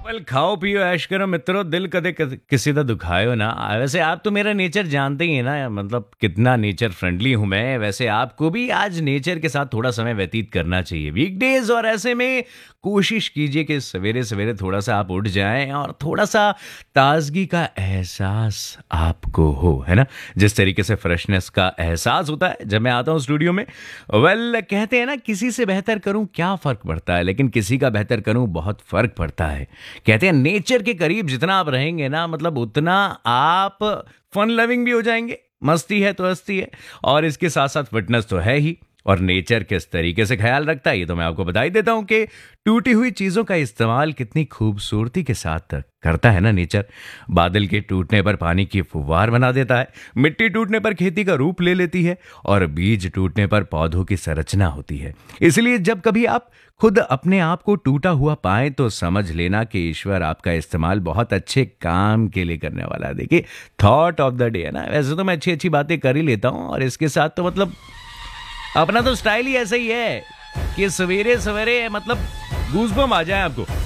Well खाओ पियो ऐश करो मित्रों, दिल कदे किसी का दुखायो ना। वैसे आप तो मेरा नेचर जानते ही है ना, मतलब कितना नेचर फ्रेंडली हूं मैं। वैसे आपको भी आज नेचर के साथ थोड़ा समय व्यतीत करना चाहिए वीकडेज, और ऐसे में कोशिश कीजिए कि सवेरे सवेरे थोड़ा सा आप उठ जाएं और थोड़ा सा ताजगी का एहसास आपको हो, है ना। जिस तरीके से फ्रेशनेस का एहसास होता है जब मैं आता हूं स्टूडियो में। वेल कहते हैं ना, किसी से बेहतर करूं क्या फर्क पड़ता है, लेकिन किसी का बेहतर करूं बहुत फर्क पड़ता है। कहते हैं नेचर के करीब जितना आप रहेंगे ना, मतलब उतना आप फन लविंग भी हो जाएंगे। मस्ती है तो हस्ती है, और इसके साथ साथ फिटनेस तो है ही। और नेचर किस तरीके से ख्याल रखता है ये तो मैं आपको बता ही देता हूं कि टूटी हुई चीजों का इस्तेमाल कितनी खूबसूरती के साथ करता है ना नेचर। बादल के टूटने पर पानी की फुव्वार बना देता है, मिट्टी टूटने पर खेती का रूप ले लेती है, और बीज टूटने पर पौधों की संरचना होती है। इसलिए जब कभी आप खुद अपने आप को टूटा हुआ पाए तो समझ लेना कि ईश्वर आपका इस्तेमाल बहुत अच्छे काम के लिए करने वाला है। देखिए, थॉट ऑफ द डे है ना। वैसे तो मैं अच्छी अच्छी बातें कर ही लेता हूं, और इसके साथ तो मतलब अपना तो स्टाइल ही ऐसा ही है कि सवेरे सवेरे मतलब गूज़बम्प आ जाए आपको।